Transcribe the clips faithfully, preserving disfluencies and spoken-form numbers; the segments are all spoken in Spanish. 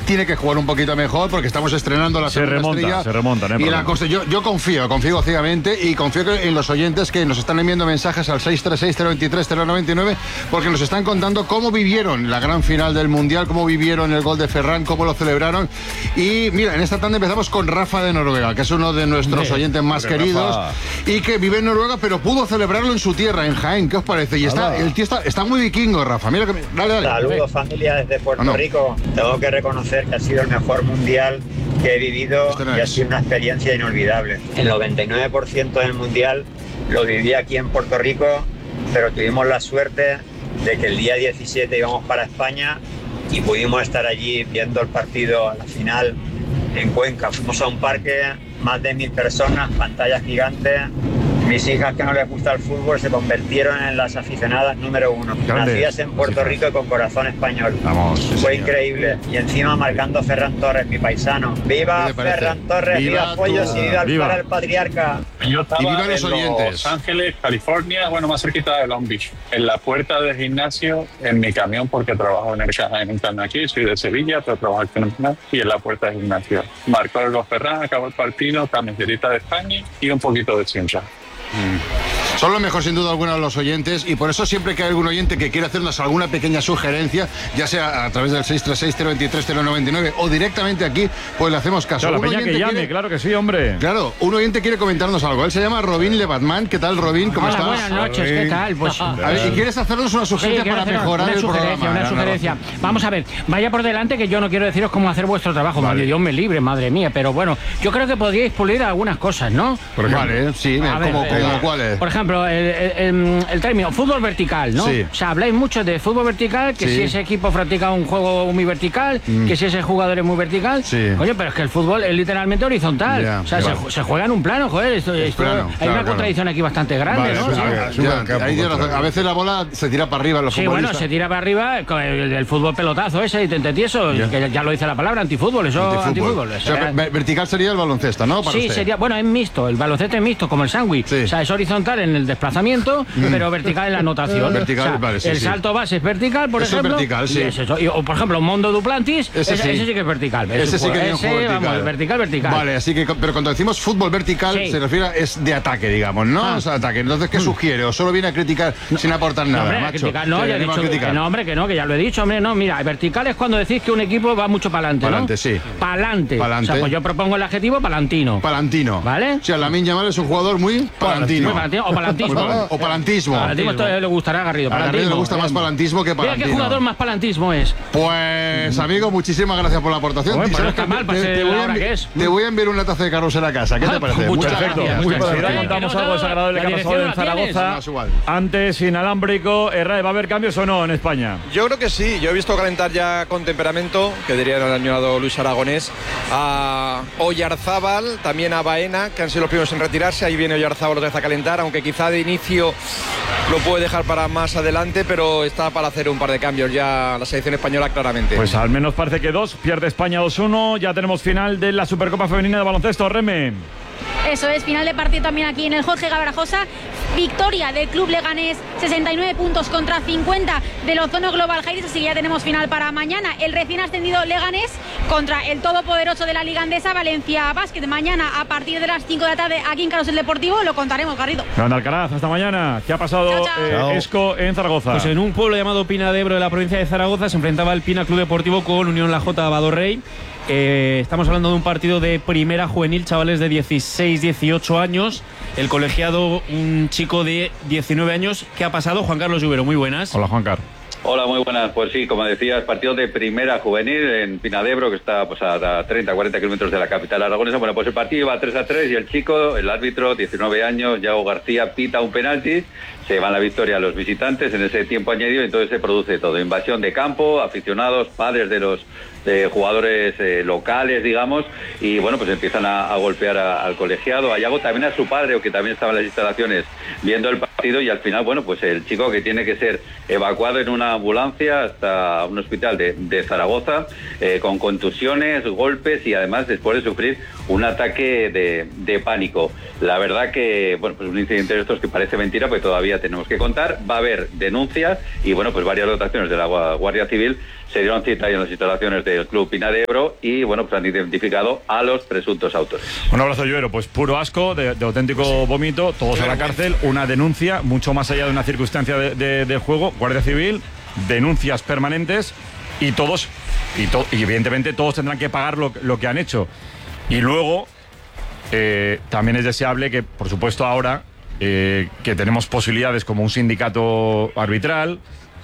tiene que jugar un poquito mejor porque estamos estrenando la se segunda remonta, estrella. Se remonta, se y la cosa, yo, yo confío, confío ciegamente y confío en los oyentes que nos están enviando mensajes al seis tres seis, cero veintitrés, cero noventa y nueve porque nos están contando cómo vivieron la gran final del Mundial, cómo vivieron el gol de Ferran, cómo lo celebraron. Y mira, en esta tanda empezamos con Rafa de Noruega, que es uno de nuestros oyentes más queridos Rafa. y que vive en Noruega, pero pudo celebrarlo en su tierra, en Jaén. ¿Qué os parece? Y está, el tío está, está muy vikingo, Rafa. Mira que me... dale, dale. Saludos, familia, desde Puerto no, no. Rico. Tengo que reconocer que ha sido el mejor mundial que he vivido este no y ha sido una experiencia inolvidable. El noventa y nueve por ciento del mundial lo viví aquí en Puerto Rico, pero tuvimos la suerte de que el día diecisiete íbamos para España y pudimos estar allí viendo el partido a la final en Cuenca. Fuimos a un parque, más de mil personas, pantallas gigantes. Mis hijas, que no les gusta el fútbol, se convirtieron en las aficionadas número uno. Grande. Nacidas en Puerto Rico y con corazón español. Vamos, Fue señor. increíble. Y encima marcando Ferran Torres, mi paisano. ¡Viva Ferran Torres! ¡Viva, viva Pollos y viva, viva el patriarca! Yo estaba y viva los en oyentes. Los Ángeles, California, bueno, más cerquita de Long Beach, en la puerta del gimnasio, en mi camión, porque trabajo en el Shanahan aquí, soy de Sevilla, pero trabajo aquí en el gimnasio, y en la puerta del gimnasio. Marcó el gol Ferran, acabó el partido, camisetita de España y un poquito de chincha. Mm. Son lo mejor sin duda alguna de los oyentes y por eso siempre que hay algún oyente que quiere hacernos alguna pequeña sugerencia, ya sea a través del seis tres seis, cero veintitrés, cero noventa y nueve o directamente aquí, pues le hacemos caso. Claro, la peña que llame, quiere... claro que sí, hombre. Claro, un oyente quiere comentarnos algo. Él se llama Robin Lebatman. ¿Qué tal, Robin? ¿Cómo Hola, estás? buenas noches, Robin. ¿qué tal? Pues, a ver, si quieres hacernos una sugerencia sí, para mejorar una el sugerencia, programa. Una sugerencia. Vamos a ver, vaya por delante que yo no quiero deciros cómo hacer vuestro trabajo. Vale. Dios me libre, madre mía. Pero bueno, yo creo que podríais pulir algunas cosas, ¿no? Por vale, sí, a ver, ¿cómo, eh, cómo, ¿cuáles? Por ejemplo, el, el, el término fútbol vertical, ¿no? Sí. O sea, habláis mucho de fútbol vertical, que sí. si ese equipo practica un juego muy vertical, mm. que si ese jugador es muy vertical. Sí. Oye, pero es que el fútbol es literalmente horizontal. Yeah, o sea, se, se juega en un plano, joder. Esto, esto, plano, hay claro, una contradicción claro. aquí bastante grande, vale, ¿no? Claro, sí. ya, ya, ahí a veces la bola se tira para arriba. Los sí, bueno, se tira para arriba con el, el fútbol pelotazo ese y tentieso, yeah. que ya lo dice la palabra, antifútbol, eso antifútbol. antifútbol o sea, o sea, vertical sería el baloncesto, ¿no? Para sí, usted. sería, bueno, es mixto, el baloncesto es mixto, como el sándwich. Sí. O sea, es horizontal en el desplazamiento, mm. pero vertical en la anotación. Vertical, o sea, vale, sí, el sí. salto base es vertical, por eso ejemplo. Es vertical, sí. Es eso. Y, o, por ejemplo, Mondo Duplantis, ese, ese, sí. ese sí que es vertical. Ese sí que tiene un juego vertical. Vamos, vertical, vertical. Vale, así que, pero cuando decimos fútbol vertical, sí. se refiere a, es de ataque, digamos, ¿no? Ah. O sea, ataque. Entonces, ¿qué sugiere? ¿O solo viene a criticar no, sin aportar nada, no, hombre, macho? Criticar, no, ya he dicho que no, hombre, que no, que ya lo he dicho, hombre, no. Mira, vertical es cuando decís que un equipo va mucho para adelante, ¿no? Para adelante, sí. Para adelante. O sea, pues yo propongo el adjetivo palantino. Palantino. ¿Vale? O sea, Lamine Yamal es un jugador muy palantino. Muy palantino o palantismo. O palantismo. Palantismo, esto le gustará a Garrido. A Garrido le gusta más palantismo que palantino. Mira qué jugador más palantismo es. Pues, amigo, muchísimas gracias por la aportación. Bueno, pues no está mal, para ser la hora que es. Te voy a enviar una taza de carrusel a casa. ¿Qué te parece? Muchas gracias. Muy bien. Ahora contamos algo desagradable que ha pasado en Zaragoza. Antes, inalámbrico. Errae, ¿va a haber cambios o no en España? Yo creo que sí. Yo he visto calentar ya con temperamento, que diría el añado Luis Aragonés, a Oyarzábal, también a Baena, que han sido los primeros en retirarse. Ahí viene Oyarzábal otra vez a calentar, aunque quizá de inicio lo puede dejar para más adelante, pero está para hacer un par de cambios ya la selección española claramente. Pues al menos parece que dos. Pierde España dos uno. Ya tenemos final de la Supercopa Femenina de Baloncesto. Reme. Eso es, final de partido también aquí en el Jorge Gabrajosa. Victoria del Club Leganés, sesenta y nueve puntos contra cincuenta del Ozono Global Jairis, así que ya tenemos final para mañana. El recién ascendido Leganés contra el todopoderoso de la Liga Andesa, Valencia Basket. Mañana a partir de las cinco de la tarde aquí en Carrusel Deportivo, lo contaremos, Garrido. Grande Alcaraz, hasta mañana. ¿Qué ha pasado chao, chao. Eh, Esco en Zaragoza? Pues en un pueblo llamado Pina de Ebro de la provincia de Zaragoza se enfrentaba el Pina Club Deportivo con Unión La Jota Badorrey. Eh, estamos hablando de un partido de primera juvenil, chavales de dieciséis, dieciocho años. El colegiado, un chico de diecinueve años. ¿Qué ha pasado? Juan Carlos Lluvero, muy buenas. Hola, Juan Carlos. Hola, muy buenas. Pues sí, como decías, partido de primera juvenil en Pina de Ebro, que está pues, a treinta, cuarenta kilómetros de la capital aragonesa. Bueno, pues el partido iba tres a tres y el chico, el árbitro, diecinueve años, Yago García, pita un penalti. Se llevan la victoria a los visitantes en ese tiempo añadido y entonces se produce todo. Invasión de campo, aficionados, padres de los de jugadores eh, locales, digamos, y bueno, pues empiezan a, a golpear a, al colegiado, a Yago, también a su padre, que también estaba en las instalaciones viendo el partido, y al final, bueno, pues el chico que tiene que ser evacuado en una ambulancia hasta un hospital de, de Zaragoza, eh, con contusiones, golpes y además después de sufrir un ataque de, de pánico. La verdad que, bueno, pues un incidente de estos que parece mentira, pues todavía tenemos que contar. Va a haber denuncias y, bueno, pues varias dotaciones de la Guardia Civil se dieron cita en las instalaciones del Club Pina de Ebro y, bueno, pues han identificado a los presuntos autores. Un abrazo, Lluero. Pues puro asco, de, de auténtico vómito, todos a la cárcel, una denuncia, mucho más allá de una circunstancia de, de, de juego, Guardia Civil, denuncias permanentes y todos, y, to, y evidentemente todos tendrán que pagar lo, lo que han hecho. Y luego, eh, también es deseable que, por supuesto, ahora eh, que tenemos posibilidades como un sindicato arbitral,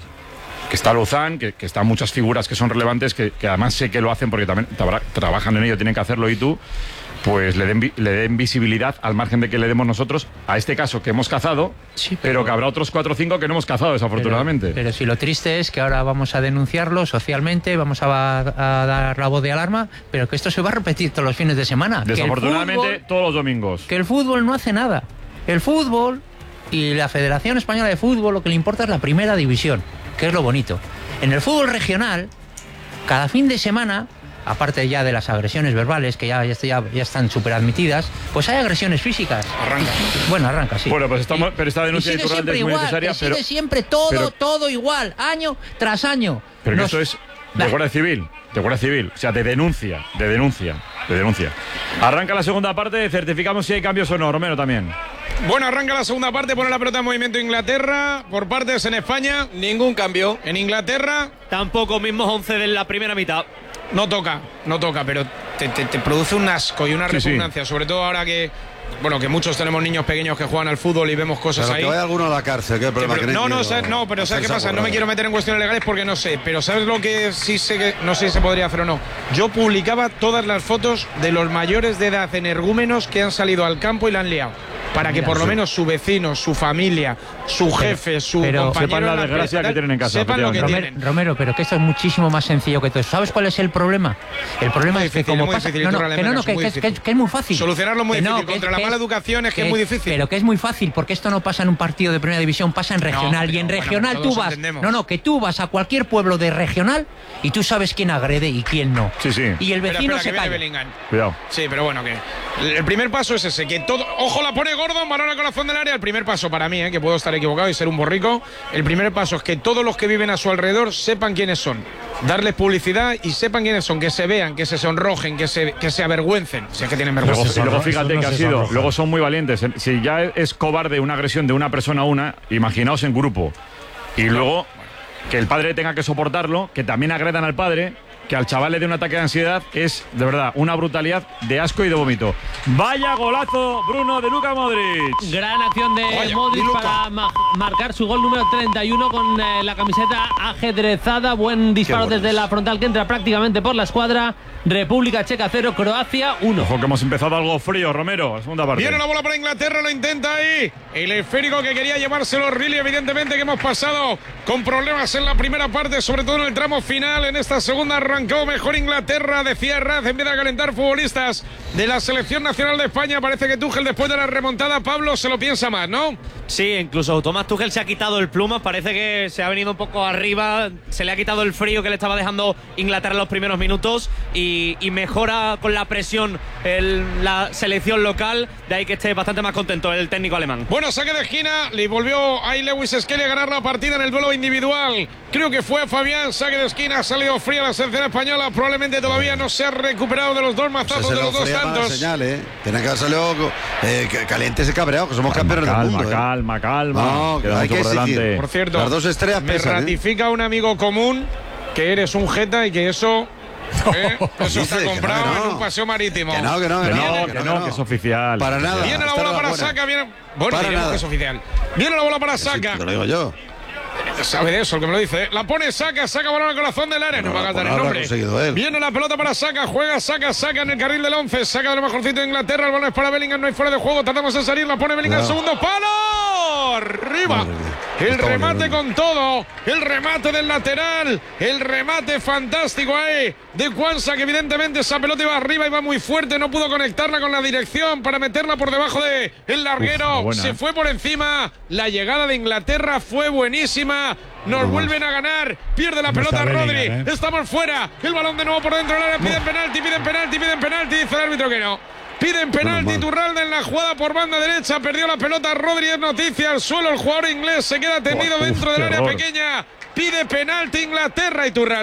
que está Lozán, que, que están muchas figuras que son relevantes, que, que además sé que lo hacen porque también tra trabajan en ello, tienen que hacerlo, y tú, pues le den, le den visibilidad al margen de que le demos nosotros a este caso que hemos cazado, sí, pero, pero que habrá otros cuatro o cinco que no hemos cazado, desafortunadamente. Pero, pero si lo triste es que ahora vamos a denunciarlo socialmente, vamos a, a dar la voz de alarma, pero que esto se va a repetir todos los fines de semana. Desafortunadamente, fútbol, todos los domingos. Que el fútbol no hace nada. El fútbol y la Federación Española de Fútbol lo que le importa es la primera división, que es lo bonito. En el fútbol regional, cada fin de semana, aparte ya de las agresiones verbales, que ya, ya, ya, ya están súper admitidas, pues hay agresiones físicas. Arranca. Bueno, arranca, sí. Bueno, pues estamos, y, pero esta denuncia de Iturralde es muy igual, necesaria. Sigue pero, siempre todo, pero, todo igual, año tras año. Pero Nos, que esto es de Guardia Civil, de Guardia Civil, o sea, de denuncia, de denuncia, de denuncia. Arranca la segunda parte, certificamos si hay cambios o no, Romero también. Bueno, arranca la segunda parte, pone la pelota en movimiento Inglaterra, por partes en España. Ningún cambio. En Inglaterra. Tampoco, mismos once de la primera mitad. No toca, no toca, pero te, te, te produce un asco y una sí, repugnancia, sí. sobre todo ahora que, bueno, que muchos tenemos niños pequeños que juegan al fútbol y vemos cosas pero ahí. que vaya alguno a la cárcel, ¿qué problema? Pero, no, no, sabes, no, pero ¿sabes qué pasa? No me quiero meter en cuestiones legales porque no sé, pero ¿sabes lo que sí sé que no sé si se podría hacer o no? Yo publicaba todas las fotos de los mayores de edad energúmenos que han salido al campo y la han liado. Para que por lo menos su vecino, su familia, su jefe, su pero, compañero... Sepan la desgracia que tienen en casa. Sepan lo que Romero, tienen. Romero, pero que esto es muchísimo más sencillo que todo. ¿Sabes cuál es el problema? El problema muy es que difícil, como muy pasa... difícil, No, no, que no, no, que, que, que, que es muy fácil. Solucionarlo muy que difícil. No, Contra que, la que mala es, educación es que, que es muy difícil. Pero que es muy fácil, porque esto no pasa en un partido de primera división, pasa en regional. No, y en bueno, regional bueno, tú vas... entendemos. No, no, que tú vas a cualquier pueblo de regional y tú sabes quién agrede y quién no. Sí, sí. Y el vecino espera, espera, se que calla. Cuidado. Sí, pero bueno, que el primer paso es ese, que todo... Ojo, la pone Gordon, balón al corazón del área. El primer paso para mí, ¿eh? Que puedo estar equivocado y ser un borrico. El primer paso es que todos los que viven a su alrededor sepan quiénes son. Darles publicidad y sepan quiénes son, que se vean, que se sonrojen, que se, que se avergüencen. Si es que tienen vergüenza. Luego, y luego fíjate no que ha sido, sonroja. Luego son muy valientes. Si ya es cobarde una agresión de una persona a una, imaginaos en grupo. Y luego que el padre tenga que soportarlo, que también agredan al padre, que al chaval le dé un ataque de ansiedad, es de verdad una brutalidad de asco y de vómito. Vaya golazo, Bruno, de Luka Modric. Gran acción de Vaya, Modric para ma marcar su gol número treinta y uno con eh, la camiseta ajedrezada. Buen disparo desde la frontal que entra prácticamente por la escuadra. República Checa cero, Croacia uno. Ojo que hemos empezado algo frío, Romero, la segunda parte. Viene la bola para Inglaterra, lo intenta ahí. El esférico que quería llevárselo Riley, evidentemente que hemos pasado con problemas en la primera parte, sobre todo en el tramo final. En esta segunda arrancó mejor Inglaterra, decía Herraz, empieza a calentar futbolistas de la selección nacional de España. Parece que Tuchel después de la remontada, Pablo, se lo piensa más, ¿no? Sí, incluso Tomás Tuchel se ha quitado el plumas, parece que se ha venido un poco arriba, se le ha quitado el frío que le estaba dejando Inglaterra en los primeros minutos y, y mejora con la presión el, la selección local, de ahí que esté bastante más contento el técnico alemán. Bueno, saque de esquina, le volvió ahí Lewis Skelly a ganar la partida en el duelo individual. Creo que fue Fabián, saque de esquina, ha salido fría la selección española, probablemente todavía no se ha recuperado de los dos mazazos de los dos tantos. Señal, ¿eh? Tiene que haber salido eh, caliente ese cabreado, que somos calma, campeones calma, del mundo. Calma, ¿eh? calma, calma. No, Queda hay mucho que por delante. exigir. Por cierto, las dos estrellas me pesan, ratifica ¿eh? un amigo común que eres un jeta y que eso... ¿Eh? Eso está Dice, comprado no, no. en un paseo marítimo. Que no, que no, Que que no, no, que que no, no. que es oficial. Para nada. Viene la Esta bola para buena. Saka, viene... Bueno, Para diremos nada. que es oficial. Viene la bola para Sí, Saka. te lo digo yo. Sabe de eso el que me lo dice. La pone Saka, Saka balón al corazón del área. No, No, va a gastar por el ahora nombre. ha conseguido él. Viene la pelota para Saka, juega Saka, Saka en el carril del once. Saka de lo mejorcito de Inglaterra. El balón es para Bellingham, no hay fuera de juego. Tratamos de salir, la pone Bellingham, No. segundo palo. Arriba. El Está remate bonito. con todo. El remate del lateral. El remate fantástico ahí de Kwanza, que evidentemente esa pelota iba arriba, iba muy fuerte. No pudo conectarla con la dirección para meterla por debajo de el larguero. Uf, buena, Se eh. fue por encima. La llegada de Inglaterra fue buenísima. Nos vuelven a ganar. Pierde la No pelota está Rodri. Bellingham, ¿eh? Estamos fuera. El balón de nuevo por dentro del área. Piden penalti, piden penalti, piden penalti. Dice el árbitro que no. Piden penalti. mal. Iturralde en la jugada por banda derecha. Perdió la pelota Rodri. Es noticia. Al suelo el jugador inglés. Se queda tendido Uf, dentro qué del área horror. pequeña. Pide penalti Inglaterra, Iturralde.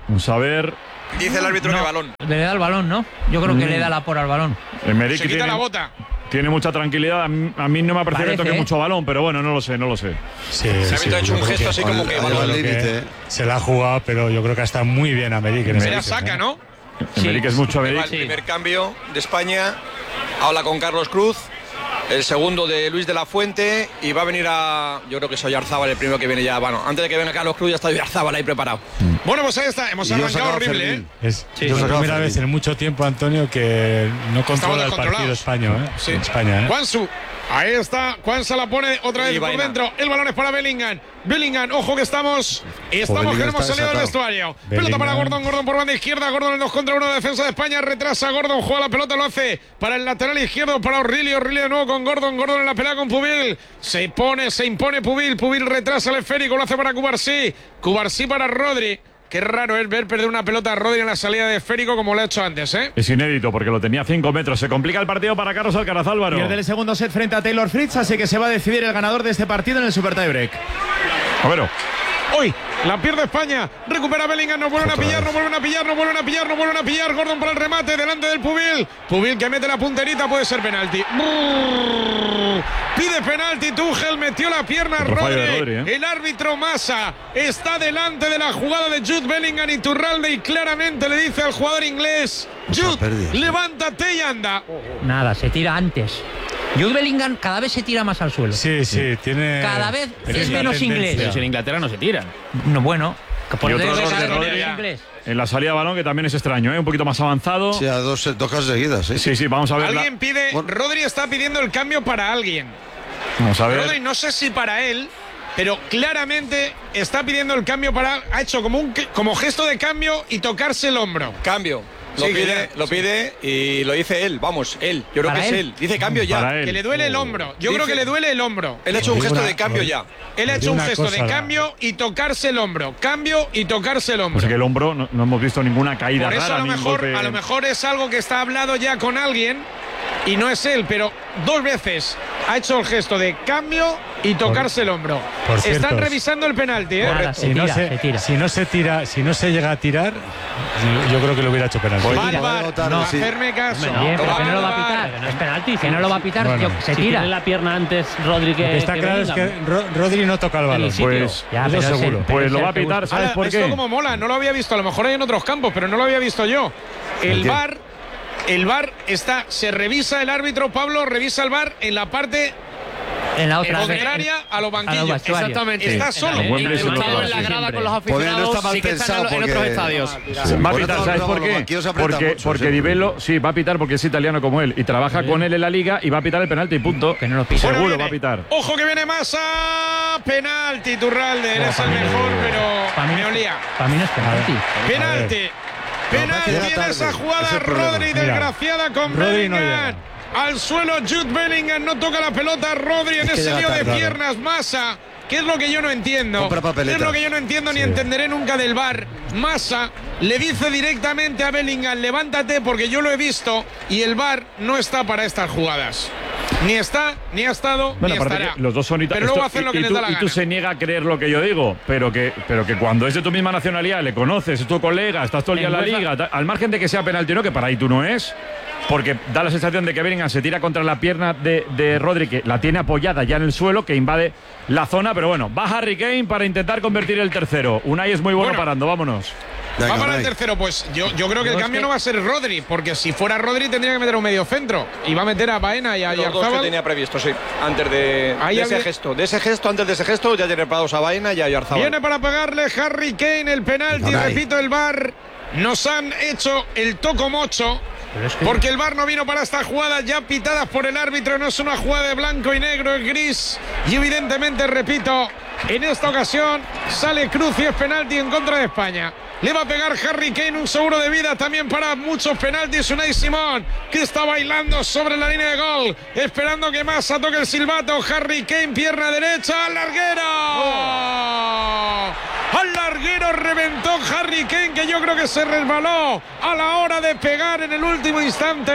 Vamos a ver. Dice el árbitro no, que balón. Le da el balón, ¿no? Yo creo que Mm. le da la por al balón. Emerick Se quita tiene, la bota. tiene mucha tranquilidad. A mí, a mí no me ha parecido que Parece, toque ¿eh? mucho balón, pero bueno, no lo sé, no lo sé. Sí, El sí, árbitro ha hecho yo un creo gesto así como que Al- balón. al que límite. se la ha jugado, pero yo creo que está muy bien Emerick en ese Era sitio, saca, ¿eh? ¿no? Emerick es mucho Va Emerick. el primer cambio de España. Habla con Carlos Cruz. El segundo de Luis de la Fuente. Y va a venir a. Yo creo que es Oyarzábal el primero que viene ya. Bueno, antes de que venga Carlos Cruz ya está Oyarzábal ahí preparado. Bueno, pues ahí está. Hemos Y yo arrancado sacaba horrible, ¿eh? Fermín. Es Sí, la sí. primera Fermín. vez en mucho tiempo, Antonio, que no controla el descontrolados. partido español, ¿eh? Sí. En España, ¿eh? Juansu. Ahí está. Juansa la pone otra vez Y por Baena. dentro. El balón es para Bellingham. Bellingham, ojo que estamos. Estamos Bellingham que no hemos está salido del desatado. vestuario. Bellingham. Pelota para Gordon. Gordon por banda izquierda. Gordon en dos contra uno. Defensa de España. Retrasa Gordon. Juega la pelota. Lo hace para el lateral izquierdo. Para O'Reilly. O'Reilly de nuevo con Gordon. Gordon en la pelea con Pubil. Se pone, se impone Pubil. Pubil retrasa el esférico. Lo hace para Cubarsí. Cubarsí para Rodri. Qué raro es ver perder una pelota a Rodri en la salida de esférico como lo ha hecho antes, ¿eh? Es inédito porque lo tenía a cinco metros. Se complica el partido para Carlos Alcaraz, Álvaro. Pierde el segundo set frente a Taylor Fritz, así que se va a decidir el ganador de este partido en el Super Tiebreak. A ver. Hoy la pierde España, recupera Bellingham, no vuelven a pillar, no vuelven a pillar, no vuelven a pillar, no vuelven a pillar. Gordon para el remate, delante del Pubil. Pubil que mete la punterita, puede ser penalti. Brrr. Pide penalti, Tuchel metió la pierna a Otro fallo Rodri. de Rodri, ¿eh? El árbitro Massa está delante de la jugada de Jude Bellingham y Turralde y claramente le dice al jugador inglés: Jude, levántate y anda. Nada, se tira antes. Jude Bellingham cada vez se tira más al suelo. Sí, sí, tiene. Cada vez tiene es una menos tendencia. inglés. Pero si en Inglaterra no se tiran. No, bueno. que por Y debe otro error cada de vez Rodri. menos inglés. En la salida de balón, que también es extraño, ¿eh? Un poquito más avanzado. Sí, a dos, dos casas seguidas, ¿eh? Sí, sí, vamos a ver. la- Alguien pide, Rodri está pidiendo el cambio para alguien. Vamos a ver. Rodri, no sé si para él, pero claramente está pidiendo el cambio para. Ha hecho como un como gesto de cambio y tocarse el hombro. Cambio. Lo Sí, pide, genial. lo pide y lo dice él. Vamos, él. Yo creo ¿Para que es él? él. Dice cambio ya. Para él. Que le duele el hombro. Yo Dice- creo que le duele el hombro. Él ha hecho un Digo gesto una- de cambio ya. Él ha hecho Digo un una gesto de cosa, cambio y tocarse el hombro. Cambio y tocarse el hombro. Pues que el hombro no, no hemos visto ninguna caída Por eso rara. a lo, ni un mejor, golpe- a lo mejor es algo que está hablado ya con alguien y no es él, pero dos veces ha hecho el gesto de cambio y tocarse el hombro. por Están cierto, revisando el penalti, ¿eh? Nada, Si se no tira, se, se tira. si no se tira, si no se llega a tirar, yo creo que lo hubiera hecho penalti. Va al bar, votar, no, sí. hacerme caso. Bien, pero Va que no lo va a al bar. pitar. Que no es penalti. Que no lo va a pitar. Bueno. yo- se Si tira. tiene la pierna antes Rodri que, Lo que está que claro es que Bellingham. Ro- Rodri no toca el balón. el sitio. Pues, Ya, eso pero es el- seguro. pero pues es lo el va a pitar, segundo. ¿sabes Ahora, por esto qué? como mola, no lo había visto. A lo mejor hay en otros campos, pero no lo había visto yo. El qué? bar, el bar está, se revisa el árbitro, Pablo revisa el bar en la parte En la otra. contraria a los banquillos. vestuarios. Exactamente. Está solo. En Wembley El se lo estado toca, en la sí, grada siempre. con los Pues no aficionados está mal sí que están pensado en, en porque- otros estadios. Va a Por pitar, eso ¿sabes los por qué? banquillos se apretan Porque, mucho, porque sí. Di Bello, sí, va a pitar porque es italiano como él y trabaja con él en la liga y va a pitar el penalti, punto. Que no lo pita. Bueno, Seguro viene. va a pitar. Ojo que viene Massa. Penalti, Turralde. Eres el mejor, pero Para mí, me olía. para mí no es penalti. Penalti. Penalti llega en tarde, esa ese jugada. es el problema. Rodri, Mira, desgraciada con Rodri no Bellingham. llega. Al suelo, Jude Bellingham no toca la pelota. Rodri en Es que ese llega lío de tarde. piernas. Massa. ¿Qué es lo que yo no entiendo? Compra ¿Qué es papeletas. lo que yo no entiendo ni Sí. entenderé nunca del V A R? Massa le dice directamente a Bellingham: levántate porque yo lo he visto y el V A R no está para estas jugadas. Ni está, ni ha estado, Bueno, ni aparte estará. que los dos son ita- Pero luego esto- hacen lo que y, les tú, da la y tú gana. se niega a creer lo que yo digo, pero que, pero que cuando es de tu misma nacionalidad, le conoces, es tu colega, estás todo el día en la En UEFA- liga, ta- al margen de que sea penalti o no, que para ahí tú no es, porque da la sensación de que Bellingham se tira contra la pierna de, de Rodri, que la tiene apoyada ya en el suelo, que invade la zona, pero bueno, va Harry Kane para intentar convertir el tercero. Unai es muy bueno, Bueno. parando, vámonos. Venga, Va para el Unai. tercero, pues yo, yo creo que el No, es cambio que- no va a ser Rodri, porque si fuera Rodri tendría que meter a un medio centro y va a meter a Baena y a Los dos que Yarzábal. tenía previsto, sí. Antes de, Ahí de ese había- gesto. De ese gesto, antes de ese gesto, ya tiene preparados a Baena y a Yarzábal. Viene para pegarle Harry Kane el penalti, Unai. repito, el V A R. Nos han hecho el toco mocho. Pero es que- Porque el V A R no vino para esta jugada ya pitadas por el árbitro, no es una jugada de blanco y negro, es gris. Y evidentemente, repito, en esta ocasión sale Cruz y es penalti en contra de España. Le va a pegar Harry Kane un seguro de vida también para muchos penaltis. Unai Simón, que está bailando sobre la línea de gol, esperando que Massa toque el silbato. Harry Kane, pierna derecha, al larguero. Al larguero reventó Harry Kane, que yo creo que se resbaló a la hora de pegar en el último instante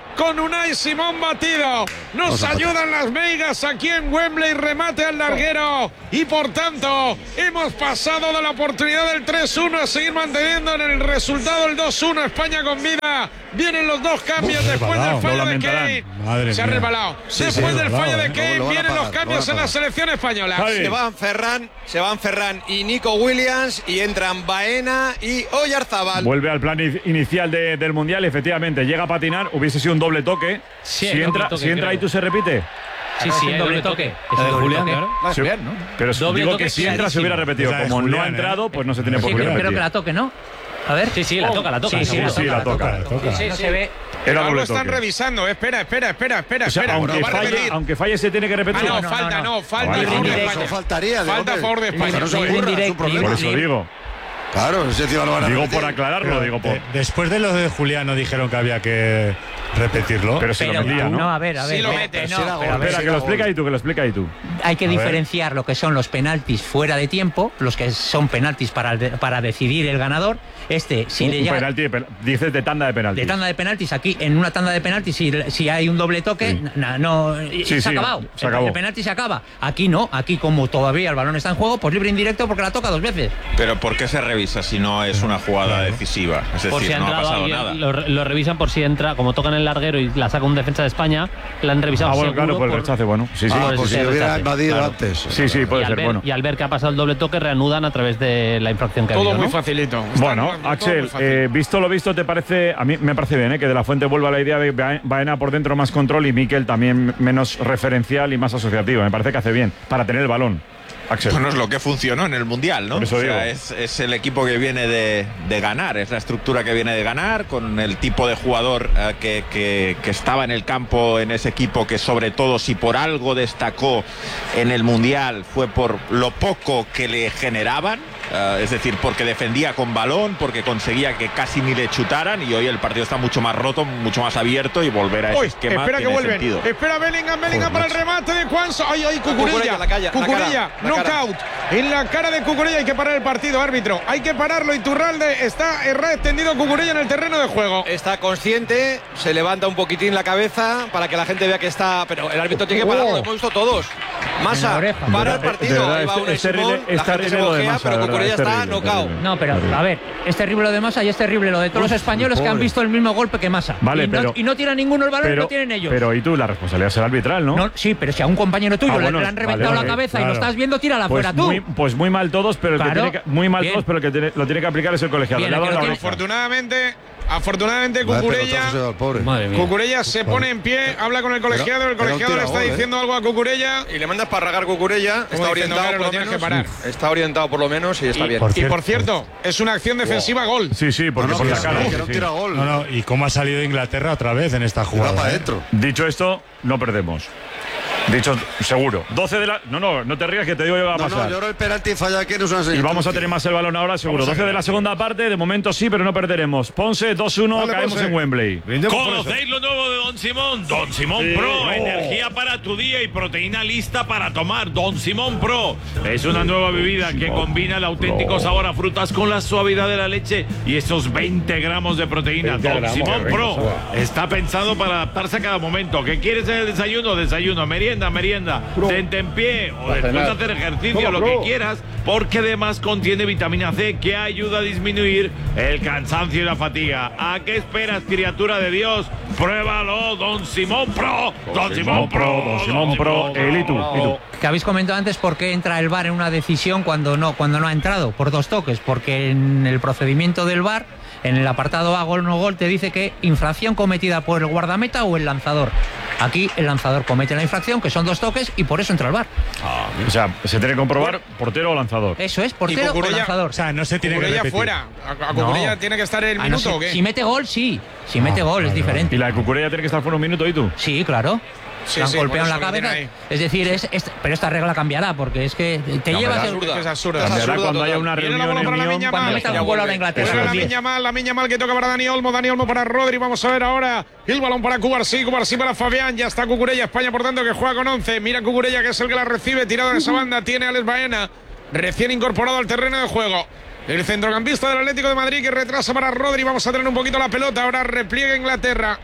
con Unai Simón batido. Nos ayudan las meigas aquí en Wembley, remate al larguero y por tanto hemos pasado de la oportunidad del tres uno a seguir manteniendo en el resultado el dos uno. España con vida. Vienen los dos cambios Uf, después del fallo de Kane. Madre Se ha mía. resbalado. Sí, después sí, del resbalado, fallo de ¿eh? Kane Lo van a vienen parar, los cambios lo van a en la selección española. Se van Ferran, se van Ferran y Nico Williams y entran Baena y Oyarzábal. Vuelve al plan in- inicial de- del Mundial, efectivamente. Llega a patinar, hubiese sido un doble toque. Sí, si doble entra, toque, si entra creo. ahí, ¿tú se repite? Sí, Claro, sí, es hay un doble doble toque. toque. Es La de doble Julián, toque. claro. Más Sí, bien, ¿no? Pero Doble digo toque que si entra se clarísimo. hubiera repetido. Esa de Como no Julián, ha ¿eh? entrado, pues no se tiene por Sí, qué creo, repetir. creo que la toque, ¿no? A ver. Sí, sí, la toca, la toca. Sí, sí, seguro. sí, la toca. La toca. Sí, no se ve. Era Algo doble están toque. revisando. Espera, espera, espera, espera, O sea, espera. aunque Lo va a falle, repetir. aunque falle, se tiene que Ah, repetir. no, no, falta, no, no, no. falta Vale, a favor de vale. España. Eso faltaría. de Falta a hombre. favor de España. Que no se Libre ocurra, indirecto, es un problema. Por eso digo. Claro, ese tío lo van a Digo repetir. por aclararlo, Pero digo por. de- después de lo de Juliano dijeron que había que repetirlo. Pero se lo Pero, metía, ¿no? no, a ver, a ver. Sí lo que- mete, que sí no, era pero a gol. ver, Espera, que lo explica y tú, que lo explica y tú. hay que A ver. diferenciar lo que son los penaltis fuera de tiempo, los que son penaltis para, para decidir el ganador. Este, si Un, le un llega penalti, de pen- dices de tanda de penalti. de tanda de penaltis, aquí en una tanda de penaltis, si, si hay un doble toque, Sí. na- no, y- Sí, se sí, ha acabado. se el, acabó. el penalti se acaba. Aquí no, aquí como todavía el balón está en juego, pues libre indirecto porque la toca dos veces. Pero ¿por qué se revisa si no es una jugada decisiva? Es Por si decir, ha no ha entrado pasado alguien, nada. lo, lo revisan por si entra, como tocan el larguero y la saca un defensa de España, la han revisado Ah, bueno, seguro claro, por el rechace, bueno. Sí, sí. Ah, por por ese si lo hubiera rechace, invadido claro. antes. Sí, sí, puede y, al ser, ver, bueno. y al ver que ha pasado el doble toque, reanudan a través de la infracción que ha Todo habido, muy ¿no? facilito. Está Bueno, todo muy Axel, fácil. eh, visto lo visto, ¿te parece? A mí me parece bien, ¿eh? Que De La Fuente vuelva a la idea de Ba- Baena por dentro más control y Mikel también menos referencial y más asociativo. Me parece que hace bien para tener el balón. Axel. Bueno, es lo que funcionó en el Mundial, ¿no? Por eso O sea, digo. es, es el equipo que viene de, de ganar, es la estructura que viene de ganar, con el tipo de jugador eh, que, que- que estaba en el campo en ese equipo, que sobre todo si por algo destacó en el Mundial fue por lo poco que le generaban. Uh, es decir, porque defendía con balón, porque conseguía que casi ni le chutaran, y hoy el partido está mucho más roto, mucho más abierto, y volver a ese Uy, esquema espera que tiene vuelven. sentido. Espera Bellingham, Bellingham Joder, para el remate de Juanso. Ay, ay, Cucurella. Cucurella, la calla, la Cucurella, cara, la cara. knockout. En la cara de Cucurella hay que parar el partido, árbitro. Hay que pararlo. Iturralde está erra extendido Cucurella en el terreno de juego. Está consciente, se levanta un poquitín la cabeza para que la gente vea que está. Pero el árbitro tiene que pararlo, lo hemos visto todos. Massa, En la oreja. para el De verdad, partido. de verdad, Ahí va es- Unai es terrible- Simón, es la gente terrible se lo de bojea, Massa, pero de verdad, Cucurella es está terrible, knockout. terrible. No, pero a ver, es terrible lo de Massa y es terrible lo de todos los españoles que han pobre. visto el mismo golpe que Massa. Vale, y, no, pero- y no tiran ninguno el balón y Pero, lo tienen ellos. pero y tú, la responsabilidad es el arbitral, ¿no? No, sí, pero si a un compañero tuyo Ah, le- bueno, le han vale, reventado vale, la cabeza y claro. lo estás viendo, tírala Pues fuera tú. muy, pues muy mal todos, pero el que Claro. tiene que, muy mal Bien. todos, pero el que tiene- lo tiene que aplicar es el colegiado. Bien, Le ha el dado que la lo oreja. Afortunadamente, afortunadamente Vaya Cucurella. pelotazo se da al pobre. Madre mía. Cucurella se pone en pie, habla con el colegiado, el Pero- pero un colegiado le está tira-gol, ¿eh? diciendo algo a Cucurella. Y le mandas para ragar Cucurella, Como está diciendo, orientado claro, por lo lo tienes menos. que parar. Está orientado por lo menos y está bien. Por Y cierto- por cierto, es una acción defensiva gol. Sí, sí, porque No, no, por que la sí, cara. que sí, era un sí. tiragol. No, no, ¿y cómo ha salido Inglaterra otra vez en esta Era jugada? para eh? adentro. Dicho esto, no perdemos. Dicho, seguro. doce de la. No, no, no te rías que te digo yo qué va a No, pasar. no, yo creo que el penalti falla aquí no es una Y señal. vamos a tener más el balón ahora, seguro. doce de la segunda parte, de momento sí, pero no perderemos. Ponce, dos uno, Vale, caemos Ponce. en Wembley. ¿Conocéis lo nuevo de Don Simón? Don Simón Sí. Pro, Oh. energía para tu día y proteína lista para tomar. Don Simón Pro es una nueva bebida que combina el auténtico sabor a frutas con la suavidad de la leche y esos veinte gramos de proteína. veinte Don gramos, Simón qué Pro rico, sabe. está pensado para adaptarse a cada momento. ¿Qué quieres en el desayuno? Desayuno, merienda, merienda, tentempié o después de hacer ejercicio, lo que quieras, porque además contiene vitamina C que ayuda a disminuir el cansancio y la fatiga. ¿A qué esperas, criatura de Dios? Pruébalo, Don Simón Pro. Don Simón Pro. Don Simón Pro. El y tú, y tú. Que habéis comentado antes por qué entra el V A R en una decisión cuando no, cuando no ha entrado, por dos toques, porque en el procedimiento del V A R, en el apartado A, gol no gol, te dice que infracción cometida por el guardameta o el lanzador. Aquí el lanzador comete la infracción, que son dos toques, y por eso entra el V A R. O sea, se tiene que comprobar portero o lanzador. Eso es, portero o Cucurella- lanzador. O sea, no se tiene que Cucurella repetir. fuera. A, a Cucurella No. tiene que estar el Ah, no minuto sé, o qué. Si mete gol, sí. Si mete gol, es diferente. ¿Y la de Cucurella tiene que estar fuera un minuto y tú? Sí, claro. Sí, Le han sí, golpeado por en la eso lo cabeza. tiene ahí. Es decir, es, es- pero esta regla cambiará, porque es que te Cambiará. llevas... Es absurda. Es absurda. Cambiará absurdo cuando haya total. una Viene la reunión bola en para la Lyon. Miña Cuando Mal. metan un gol ahora a Inglaterra. Juega la Diez. Miña Mal, la Miña Mal que toca para Dani Olmo, Dani Olmo para Rodri. Vamos a ver ahora el balón para Cubarsí, Cubarsí para Fabián. Ya está Cucurella, España por tanto que juega con once. Mira Cucurella que es el que la recibe, tirado en esa banda. Tiene a Alex Baena, recién incorporado al terreno de juego. El centrocampista del Atlético de Madrid que retrasa para Rodri. Vamos a tener un poquito la pelota. Ahora repliega Inglaterra.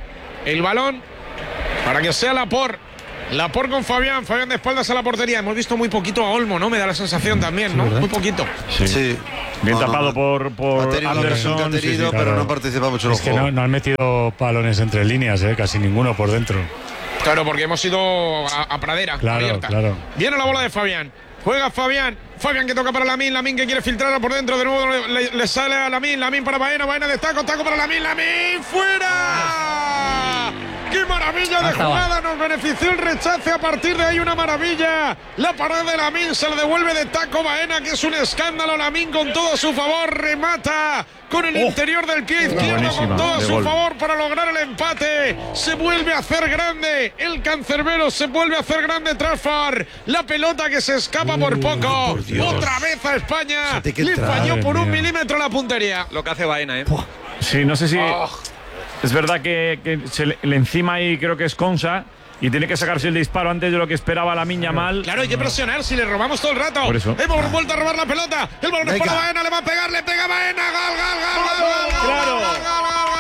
el balón para que sea Laporte. Laporte con Fabián, Fabián de espaldas a la portería. Hemos visto muy poquito a Olmo, ¿no? Me da la sensación también, ¿no? Sí, muy poquito. Sí. sí. Bien no, tapado no, por, por Anderson. Que ha tenido, sí, sí, claro. pero no participa mucho en Es el que juego. no, no han metido balones entre líneas, ¿eh? Casi ninguno por dentro. Claro, porque hemos ido a, a pradera claro, abierta. Claro. Viene la bola de Fabián. Juega Fabián. Fabián que toca para Lamine. Lamine que quiere filtrar por dentro. De nuevo le, le sale a Lamine. Lamine para Baena. Baena de taco. Taco para Lamine. Lamine fuera. ¡Qué maravilla de jugada! Nos benefició el rechace. A partir de ahí una maravilla. La parada de Lamine se la devuelve de taco Baena, que es un escándalo. Lamine con todo a su favor. Remata con el oh. interior del pie izquierdo. Buenísima, con todo a su gol. favor para lograr el empate. Se vuelve a hacer grande el cancerbero. Se vuelve a hacer grande Trafford. La pelota que se escapa uh, por poco. Por Otra vez a España. Le falló por un milímetro la puntería. Lo que hace Baena, ¿eh? Sí, no sé si... Oh. Es verdad que, que se le, le encima ahí creo que es Konsa y tiene que sacarse el disparo antes de lo que esperaba la Miña mal. Claro, hay que presionar si le robamos todo el rato. Por eso. Hemos vuelto a robar la pelota. El balón es para Baena, le va a pegar, le pega Baena. Gol, gol, gol, gol, gol, gol, claro. gol, gol, gol, gol.